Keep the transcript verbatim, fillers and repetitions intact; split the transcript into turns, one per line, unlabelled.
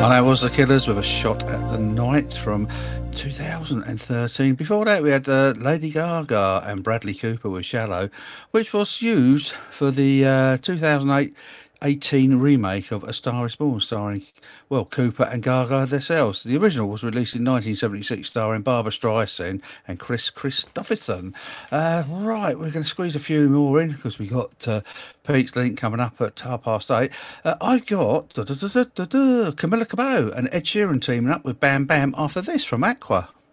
And that was The Killers with A Shot at the Night from two thousand thirteen. Before that, we had uh, Lady Gaga and Bradley Cooper with Shallow, which was used for the uh, two thousand eighteen remake of A Star is Born, starring, well, Cooper and Gaga themselves. The original was released in nineteen seventy-six, starring Barbara Streisand and Chris Christopherson. Uh, right, we're going to squeeze a few more in because we got uh, Pete's Link coming up at half past eight. Uh, I've got da, da, da, da, da, da, Camilla Cabello and Ed Sheeran teaming up with Bam Bam after this from Aqua.